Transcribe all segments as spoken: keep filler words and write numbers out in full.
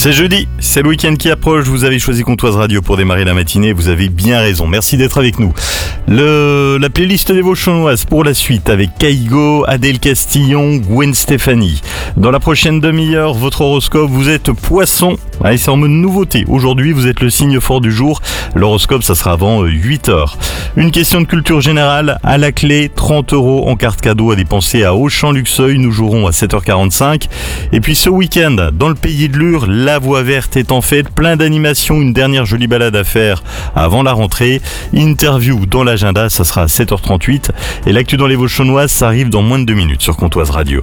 C'est jeudi, c'est le week-end qui approche, vous avez choisi Comtoise Radio pour démarrer la matinée, vous avez bien raison, merci d'être avec nous. Le, la playlist des Vauchonnoises pour la suite avec Kaigo, Adèle Castillon, Gwen Stefani. Dans la prochaine demi-heure, votre horoscope, vous êtes Poisson, allez, c'est en mode nouveauté. Aujourd'hui, vous êtes le signe fort du jour, l'horoscope ça sera avant huit heures. Une question de culture générale, à la clé, trente euros en carte cadeau à dépenser à Auchan-Luxeuil, nous jouerons à sept heures quarante-cinq. Et puis ce week-end, dans le pays de Lure, la voie verte est en fête, plein d'animations, une dernière jolie balade à faire avant la rentrée. Interview dans l'agenda, ça sera à sept heures trente-huit. Et l'actu dans les Vauchonnoises, ça arrive dans moins de deux minutes sur Comtoise Radio.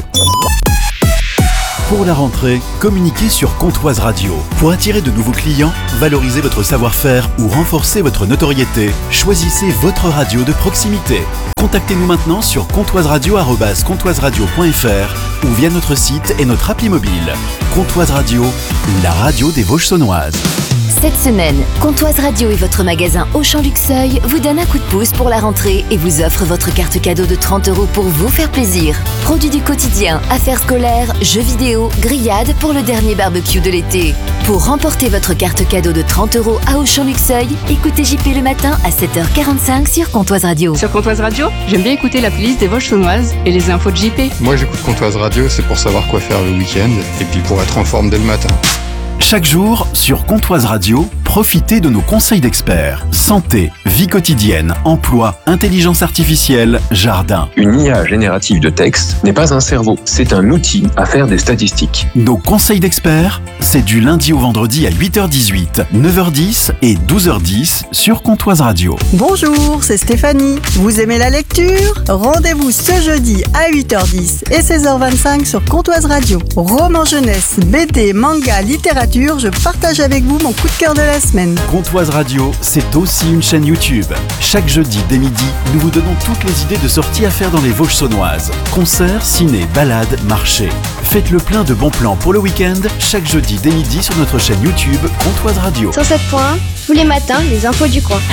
Pour la rentrée, communiquez sur Comtoise Radio. Pour attirer de nouveaux clients, valoriser votre savoir-faire ou renforcer votre notoriété, choisissez votre radio de proximité. Contactez-nous maintenant sur comtoiseradio arobase comtoiseradio point f r ou via notre site et notre appli mobile. Comtoise Radio, la radio des Vauchonnoises. Cette semaine, Comtoise Radio et votre magasin Auchan-Luxeuil vous donnent un coup de pouce pour la rentrée et vous offrent votre carte cadeau de trente euros pour vous faire plaisir. Produits du quotidien, affaires scolaires, jeux vidéo, grillades pour le dernier barbecue de l'été. Pour remporter votre carte cadeau de trente euros à Auchan-Luxeuil, écoutez J P le matin à sept heures quarante-cinq sur Comtoise Radio. Sur Comtoise Radio, j'aime bien écouter la playlist des Vauchonnoises et les infos de J P. Moi j'écoute Comtoise Radio, c'est pour savoir quoi faire le week-end et puis pour être en forme dès le matin. Chaque jour, sur Comtoise Radio, profitez de nos conseils d'experts. Santé, vie quotidienne, emploi, intelligence artificielle, jardin. Une I A générative de texte n'est pas un cerveau, c'est un outil à faire des statistiques. Nos conseils d'experts, c'est du lundi au vendredi à huit heures dix-huit, neuf heures dix et douze heures dix sur Comtoise Radio. Bonjour, c'est Stéphanie. Vous aimez la lecture ? Rendez-vous ce jeudi à huit heures dix et seize heures vingt-cinq sur Comtoise Radio. Roman jeunesse, B D, manga, littérature, je partage avec vous mon coup de cœur de la semaine. Comtoise Radio, c'est aussi une chaîne YouTube. Chaque jeudi dès midi, nous vous donnons toutes les idées de sorties à faire dans les Vauchonnoises. Concerts, ciné, balades, marchés. Faites le plein de bons plans pour le week-end, chaque jeudi dès midi sur notre chaîne YouTube Comtoise Radio. cent sept point un, tous les matins, les infos du coin.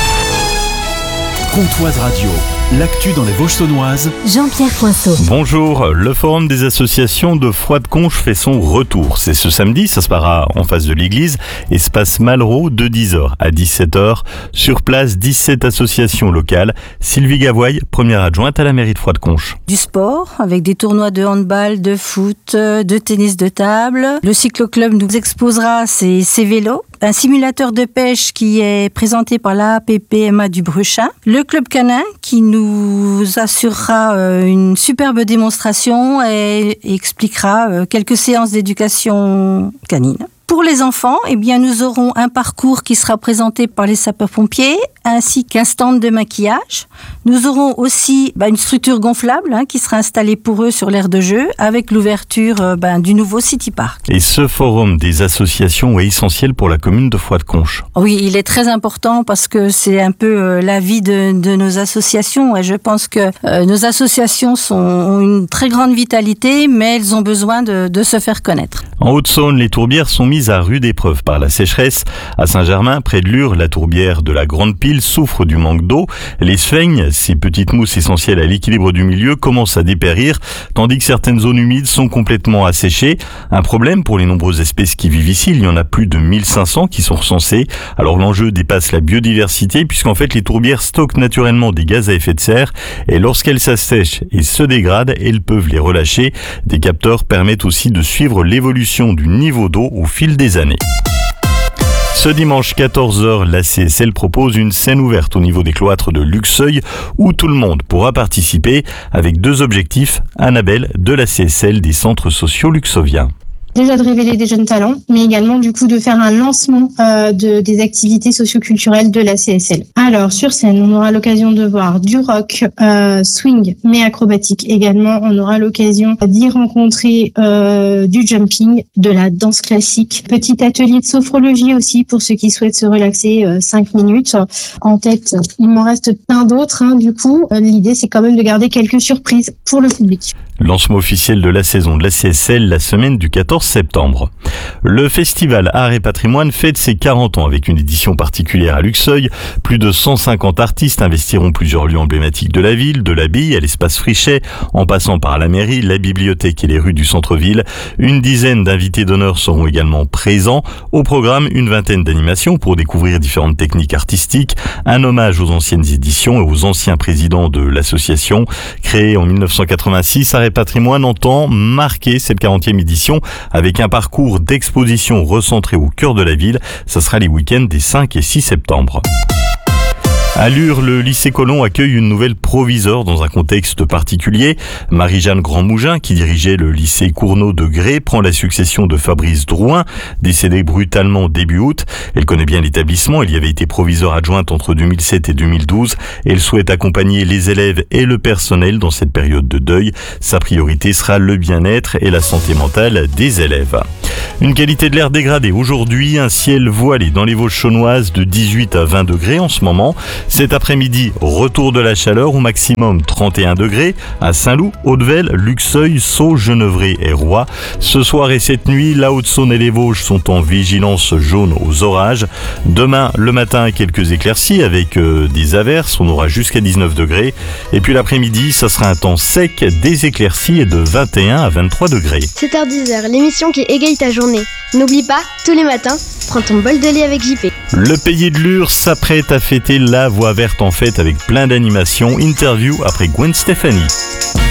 Comtoise Radio, l'actu dans les Vauchonnoises. Jean-Pierre Coinceau. Bonjour, le forum des associations de Froide-Conches fait son retour. C'est ce samedi, ça se passera en face de l'église, espace Malraux de dix heures à dix-sept heures. Sur place, dix-sept associations locales. Sylvie Gavoy, première adjointe à la mairie de Froide-Conches. Du sport, avec des tournois de handball, de foot, de tennis de table. Le cycloclub nous exposera ses, ses vélos. Un simulateur de pêche qui est présenté par l'A P P M A du Bruchin. Le club canin qui nous assurera une superbe démonstration et expliquera quelques séances d'éducation canine. Pour les enfants, eh bien, nous aurons un parcours qui sera présenté par les sapeurs-pompiers, ainsi qu'un stand de maquillage. Nous aurons aussi bah, une structure gonflable hein, qui sera installée pour eux sur l'aire de jeu, avec l'ouverture euh, bah, du nouveau City Park. Et ce forum des associations est essentiel pour la commune de Froide-Conches. Oui, il est très important parce que c'est un peu euh, la vie de, de nos associations. Et je pense que euh, nos associations sont, ont une très grande vitalité, mais elles ont besoin de, de se faire connaître. En Haute-Saône, les tourbières sont mises à rude épreuve par la sécheresse. À Saint-Germain, près de Lure, la tourbière de la Grande Pile souffre du manque d'eau. Les sphègnes, ces petites mousses essentielles à l'équilibre du milieu, commencent à dépérir, tandis que certaines zones humides sont complètement asséchées. Un problème pour les nombreuses espèces qui vivent ici. Il y en a plus de mille cinq cents qui sont recensées. Alors l'enjeu dépasse la biodiversité, puisqu'en fait les tourbières stockent naturellement des gaz à effet de serre, et lorsqu'elles s'assèchent et se dégradent, elles peuvent les relâcher. Des capteurs permettent aussi de suivre l'évolution du niveau d'eau au fil des années. Ce dimanche quatorze heures, la C S L propose une scène ouverte au niveau des cloîtres de Luxeuil où tout le monde pourra participer avec deux objectifs. Annabelle de la C S L des centres sociaux luxoviens. Déjà de révéler des jeunes talents, mais également du coup de faire un lancement euh, de, des activités socio-culturelles de la C S L. Alors sur scène, on aura l'occasion de voir du rock, euh, swing, mais acrobatique également. On aura l'occasion d'y rencontrer euh, du jumping, de la danse classique. Petit atelier de sophrologie aussi pour ceux qui souhaitent se relaxer euh, cinq minutes. En tête, il m'en reste plein d'autres. Hein, du coup, euh, l'idée c'est quand même de garder quelques surprises pour le public. Lancement officiel de la saison de la C S L la semaine du quatorze septembre. Le festival Art et Patrimoine fête ses quarante ans avec une édition particulière à Luxeuil. Plus de cent cinquante artistes investiront plusieurs lieux emblématiques de la ville, de l'abbaye à l'espace Frichet, en passant par la mairie, la bibliothèque et les rues du centre-ville. Une dizaine d'invités d'honneur seront également présents. Au programme, une vingtaine d'animations pour découvrir différentes techniques artistiques, un hommage aux anciennes éditions et aux anciens présidents de l'association. Créée en mille neuf cent quatre-vingt-six, Art et Patrimoine entend marquer cette quarantième édition avec un parcours d'exposition recentré au cœur de la ville. Ça sera les week-ends des cinq et six septembre. À Lure, le lycée Colomb accueille une nouvelle proviseure dans un contexte particulier. Marie-Jeanne Grandmougin, qui dirigeait le lycée Cournot de Grès, prend la succession de Fabrice Drouin, décédé brutalement début août. Elle connaît bien l'établissement, elle y avait été proviseure adjointe entre deux mille sept et deux mille douze. Elle souhaite accompagner les élèves et le personnel dans cette période de deuil. Sa priorité sera le bien-être et la santé mentale des élèves. Une qualité de l'air dégradée. Aujourd'hui, un ciel voilé dans les Vosges chaunoises de dix-huit à vingt degrés en ce moment. Cet après-midi, retour de la chaleur au maximum trente et un degrés à Saint-Loup, Hautevelle, Luxeuil, Sceaux, Genevrey et Roy. Ce soir et cette nuit, la Haute-Saône et les Vosges sont en vigilance jaune aux orages. Demain, le matin, quelques éclaircies avec euh, des averses. On aura jusqu'à dix-neuf degrés. Et puis l'après-midi, ça sera un temps sec, des éclaircies et de vingt et un à vingt-trois degrés. sept heures dix, l'émission qui égaye ta journée. N'oublie pas, tous les matins, prends ton bol de lait avec J P. Le Pays de Lure s'apprête à fêter la Voix verte en fête avec plein d'animations. Interview après Gwen Stefani.